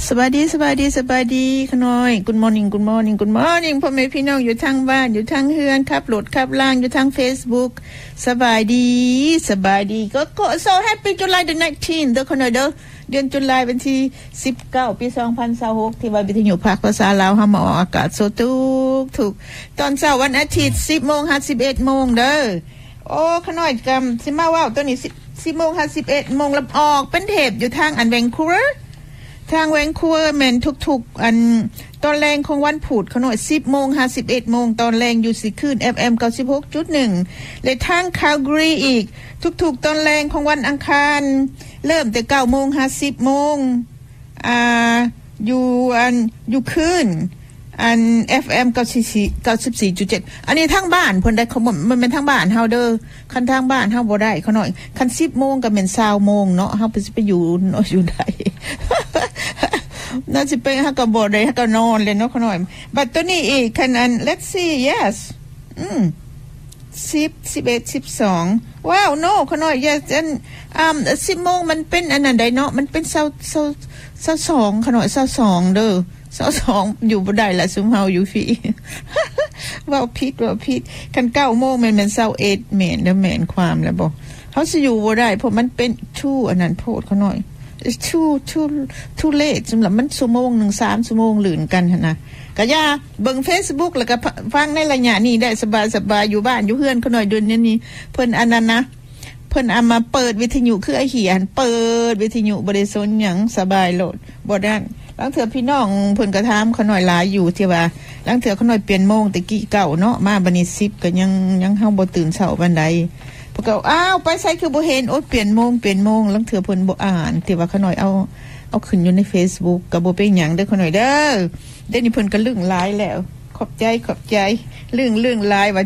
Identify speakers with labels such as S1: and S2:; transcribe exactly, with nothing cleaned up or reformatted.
S1: สวัสดีสวัสดีสวัสดีขน้อย Good morning Good morning Good morning พ่อแม่พี่น้องอยู่ทางบ้านอยู่ทางเฮือนขับรถขับล่างอยู่ทาง Facebook สบายดีสบายดีก็ก็ so happy July the nineteenth เด้อขน้อยเด้อเดือนตุลาวันที่สิบเก้าปีสองพันยี่สิบหกที่ว่าวิทยุภาคภาษาลาวเฮามาออกอากาศสดทุกทุกตอนเช้าวันอาทิตย์ สิบโมงห้าสิบเอ็ดโมงเด้อโอ้ขน้อยกำสิมาว้าวตัวนี้สิบโมงห้าสิบเอ็ดโมงลำออกเป็นเทปอยู่ทางอันแวนคูเวอร์ทางแวนคูเวอร์แม่นทุกๆอันตอนแรงของวันพุธขน้อย สิบโมงห้าสิบเอ็ดโมงตอนแรงอยู่สิคลื่น เอฟ เอ็ม เก้าสิบหกจุดหนึ่ง และทางคาลกรีอีกทุกๆตอนแรงของวันอังคารเริ่มแต่ เก้าโมงห้าสิบโมงอ่าอยู่อันอยู่คลื่นอัน เอฟ เอ็ม เก้าสิบสี่จุดเจ็ด อันนี้ทางบ้านเพิ่นได้เขามันเป็นทางบ้านเฮาเด้อคันทางบ้านเฮาบ่ได้เขาหน่อยคัน สิบโมงก็แม่น ยี่สิบโมงเนาะเฮาสิไปอยู่เนาะอยู่ได้ น่าสิไปเฮาก็บ่ได้เฮาก็นอนเลยเนาะเขาหน่อยบัดตัวนี้อีกคันอัน let's see yes อืมสิบ สิบเอ็ด สิบสองว้าว no เขาหน่อย yes อันอ่าสิบโมงมันเป็นอันนั้นได้เนาะมันเป็นยี่สิบ ยี่สิบสองเขาหน่อยยี่สิบสองเด้อสาวสองอยู่บ่ได้ละซุมเฮาอยู่ฟรี ว่าผิดว่าผิดคัน เก้าโมงแม่นแม่นยี่สิบเอ็ดแม่นแล้วแม่นความแล้วบ่เฮาสิอยู่บ่ได้เพราะมันเป็น too อันนั้นโพดเขาหน่อย it's too too too late สำหรับมันชั่วโมงนึงสามชั่วโมงลื่นกันหั่นน่ะก็อย่าเบิ่ง Facebook แล้วก็ฟังในระยะนี้ได้สบายๆอยู่บ้านอยู่เฮือนเขาหน่อยเดือนนี้เพิ่นอันนั้นนะเพิ่นเอามาเปิดวิทยุคือไอ้เหียนเปิดวิทยุบ่ได้สนหยังสบายโลดบ่ได้ลังเถื่อพี่น้องเพิ่นก็ถามเขาหน่อยหลายอยู่ที่ว่าลังเถื่อเขาหน่อยเปลี่ยนโมงตะกี้เก่าเนาะมาบัดนี้สิบก็ยังยังเฮาบ่ตื่นเช้าปานใดเพิ่นก็อ้าวไปไสคือบ่เห็นโอ๊ยเปลี่ยนโมงเปลี่ยนโมงลังเถื่อเพิ่นบ่อ่านที่ว่าเขาหน่อยเอาเอาขึ้นอยู่ใน Facebook ก็บ่เป็นหยังเด้อเขาหน่อยเด้อเดี๋ยวนี้เพิ่นก็ลึงหลายแล้วขอบใจขอบใจลึงๆหลายว่า